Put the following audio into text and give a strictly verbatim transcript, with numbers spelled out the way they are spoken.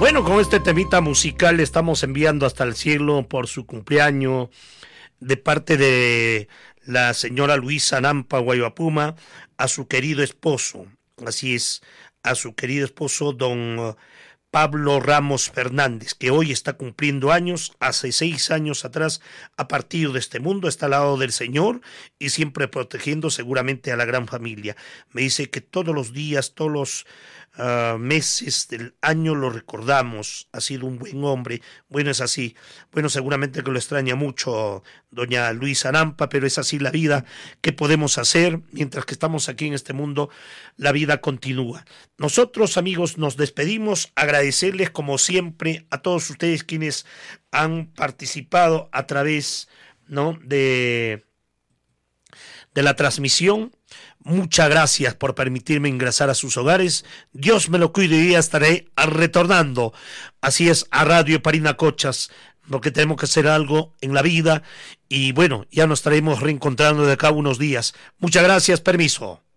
Bueno, con este temita musical le estamos enviando hasta el cielo por su cumpleaños de parte de la señora Luisa Nampa Guayapuma a su querido esposo. Así es, a su querido esposo don Pablo Ramos Fernández, que hoy está cumpliendo años. Hace seis años atrás ha partido de este mundo, está al lado del Señor y siempre protegiendo seguramente a la gran familia. Me dice que todos los días, todos los Uh, meses del año lo recordamos. Ha sido un buen hombre. Bueno, es así. Bueno, seguramente que lo extraña mucho doña Luisa Nampa, pero es así la vida. ¿Qué podemos hacer? Mientras que estamos aquí en este mundo, la vida continúa. Nosotros, amigos, nos despedimos. Agradecerles como siempre a todos ustedes quienes han participado a través, ¿no?, de, de la transmisión. Muchas gracias por permitirme ingresar a sus hogares. Dios me lo cuide y ya estaré retornando. Así es, a Radio Parinacochas, porque tenemos que hacer algo en la vida. Y bueno, ya nos estaremos reencontrando de acá a unos días. Muchas gracias, permiso.